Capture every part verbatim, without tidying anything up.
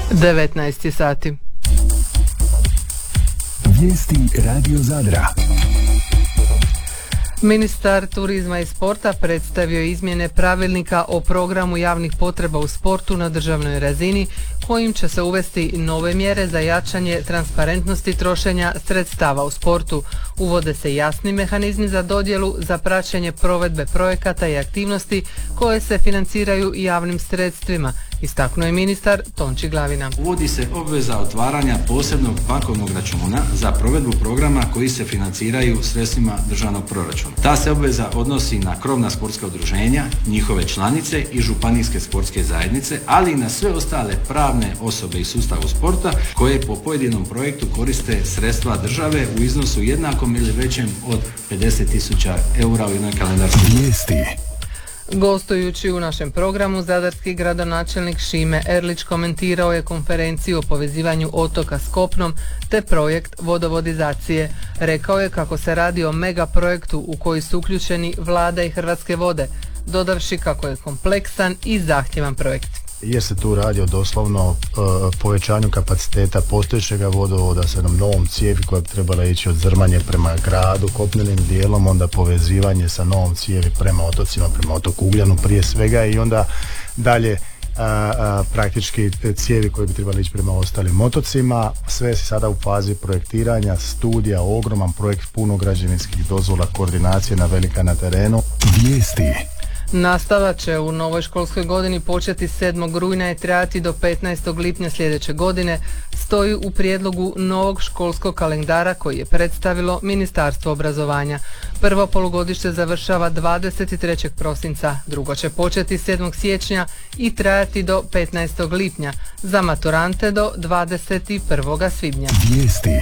devetnaest sati. Vijesti Radio Zadra. Ministar turizma i sporta predstavio izmjene pravilnika o programu javnih potreba u sportu na državnoj razini, kojim će se uvesti nove mjere za jačanje transparentnosti trošenja sredstava u sportu. Uvode se jasni mehanizmi za dodjelu, za praćenje provedbe projekata i aktivnosti koje se financiraju javnim sredstvima, istaknuo je ministar Tonči Glavina. Uvodi se obveza otvaranja posebnog bankovnog računa za provedbu programa koji se financiraju sredstvima državnog proračuna. Ta se obveza odnosi na krovna sportska udruženja, njihove članice i županijske sportske zajednice, ali i na sve ostale pravne osobe iz sustava sporta koje po pojedinom projektu koriste sredstva države u iznosu jednakom ili većem od pedeset tisuća eura u jednoj kalendarskoj Vijesti. Gostujući u našem programu, zadarski gradonačelnik Šime Erlić komentirao je konferenciju o povezivanju otoka s kopnom te projekt vodovodizacije. Rekao je kako se radi o mega projektu u koji su uključeni vlada i Hrvatske vode, dodavši kako je kompleksan i zahtjevan projekt. Jer se tu radi o doslovno uh, povećanju kapaciteta postojećega vodovoda sa jednom novom cijevi koja bi trebala ići od Zrmanje prema gradu, kopnenim dijelom, onda povezivanje sa novom cijevi prema otocima, prema otoku Ugljanu prije svega i onda dalje a, a, praktički te cijevi koje bi trebali ići prema ostalim otocima. Sve je sada u fazi projektiranja, studija, ogroman projekt, puno građevinskih dozvola, koordinacije na velika na terenu. Vijesti. Nastava će u novoj školskoj godini početi sedmog rujna i trajati do petnaestog lipnja sljedeće godine, stoji u prijedlogu novog školskog kalendara koji je predstavilo Ministarstvo obrazovanja. Prvo polugodište završava dvadeset trećeg prosinca, drugo će početi sedmog siječnja i trajati do petnaestog lipnja, za maturante do dvadeset prvog svibnja. Vijesti.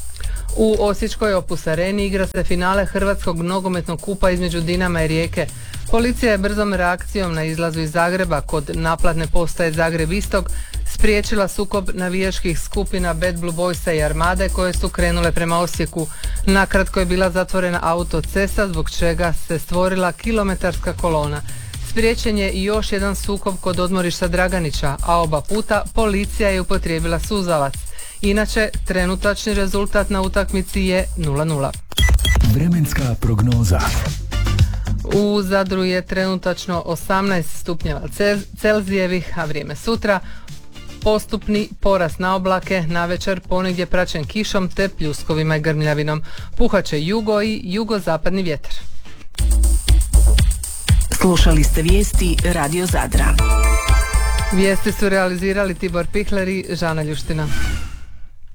U Osječkoj Opus Areni igra se finale Hrvatskog nogometnog kupa između Dinama i Rijeke. Policija je brzom reakcijom na izlazu iz Zagreba kod naplatne postaje Zagreb Istok spriječila sukob navijačkih skupina Bad Blue Boysa i Armade koje su krenule prema Osijeku. Nakratko je bila zatvorena autocesta zbog čega se stvorila kilometarska kolona. Spriječen je i još jedan sukob kod odmorišta Draganića, a oba puta policija je upotrijebila suzavac. Inače, trenutačni rezultat na utakmici je nula nula. Vremenska prognoza. U Zadru je trenutačno osamnaest stupnjeva Celzijevih, a vrijeme sutra postupni porast na oblake, navečer ponegdje praćen kišom te pljuskovima i grmljavinom. Puhaće jugo i jugozapadni vjetar. Slušali ste vijesti Radio Zadra. Vijesti su realizirali Tibor Pihler i Žana Ljuština.